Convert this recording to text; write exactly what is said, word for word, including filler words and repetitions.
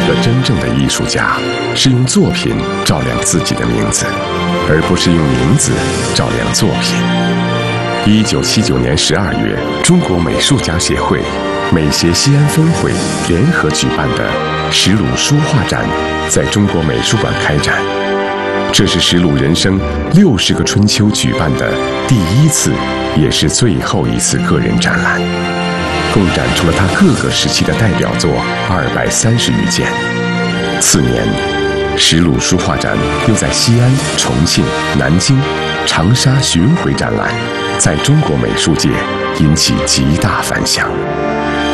个真正的艺术家是用作品照亮自己的名字，而不是用名字照亮作品。一九七九年十二月，中国美术家协会、美协西安分会联合举办的石鲁书画展在中国美术馆开展。这是石鲁人生六十个春秋举办的第一次，也是最后一次个人展览，共展出了他各个时期的代表作二百三十余件。次年，石鲁书画展又在西安、重庆、南京、长沙巡回展览，在中国美术界引起极大反响。